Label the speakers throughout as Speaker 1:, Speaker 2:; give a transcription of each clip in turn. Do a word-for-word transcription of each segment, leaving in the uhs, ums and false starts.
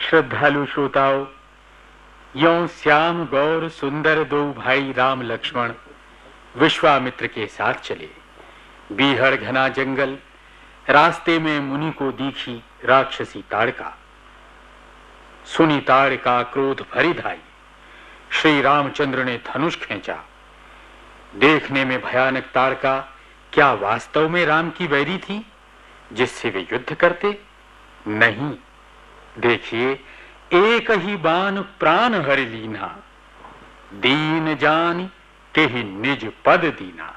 Speaker 1: श्रद्धालु श्रोताओं, यों श्याम गौर सुंदर दो भाई राम लक्ष्मण विश्वामित्र के साथ चले। बीहड़ घना जंगल, रास्ते में मुनि को दीखी राक्षसी ताड़का। सुनी ताड़का क्रोध भरी धाई, श्री रामचंद्र ने धनुष खींचा। देखने में भयानक ताड़का क्या वास्तव में राम की वैरी थी जिससे वे युद्ध करते? नहीं, देखिए, एक ही बाण प्राण हरि लीना, दीन जान तेहि निज पद दीना।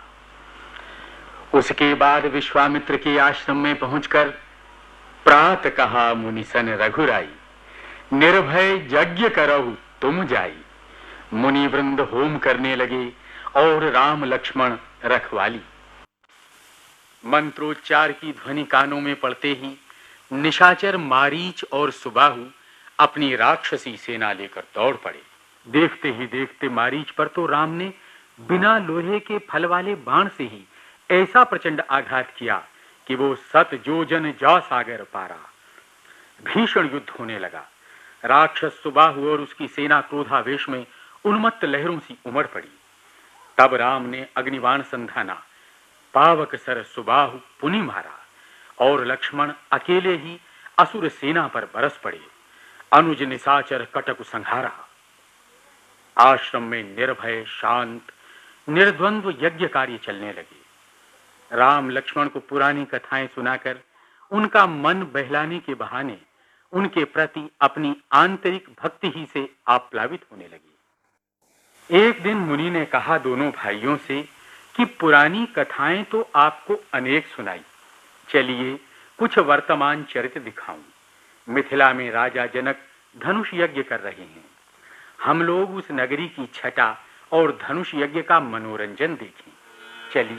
Speaker 1: उसके बाद विश्वामित्र के आश्रम में पहुंचकर प्रात कहा मुनिसन रघुराई, निर्भय यज्ञ करहु तुम जाई। मुनि वृंद होम करने लगे और राम लक्ष्मण रखवाली। मंत्रोच्चार की ध्वनि कानों में पड़ते ही निशाचर मारीच और सुबाहु अपनी राक्षसी सेना लेकर दौड़ पड़े। देखते ही देखते मारीच पर तो राम ने बिना लोहे के फल वाले बाण से ही ऐसा प्रचंड आघात किया कि वो सत जोजन जा सागर पारा। भीषण युद्ध होने लगा। राक्षस सुबाहु और उसकी सेना क्रोधावेश में उन्मत्त लहरों सी उमड़ पड़ी। तब राम ने अग्निबाण संधाना, पावक सर सुबाहु पुनि मारा और लक्ष्मण अकेले ही असुर सेना पर बरस पड़े। अनुज निशाचर कटक संहारा। आश्रम में निर्भय शांत निर्द्वंद्व यज्ञ कार्य चलने लगे। राम लक्ष्मण को पुरानी कथाएं सुनाकर उनका मन बहलाने के बहाने उनके प्रति अपनी आंतरिक भक्ति ही से आप्लावित होने लगी। एक दिन मुनि ने कहा दोनों भाइयों से कि पुरानी कथाएं तो आपको अनेक सुनाई, चलिए कुछ वर्तमान चरित्र दिखाऊं। मिथिला में राजा जनक धनुष यज्ञ कर रहे हैं। हम लोग उस नगरी की छटा और धनुष यज्ञ का मनोरंजन देखें। चलिए।